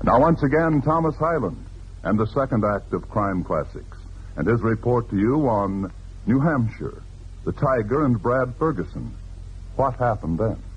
Now, once again, Thomas Hyland and the second act of Crime Classics and his report to you on New Hampshire, the Tiger and Brad Ferguson. What happened then?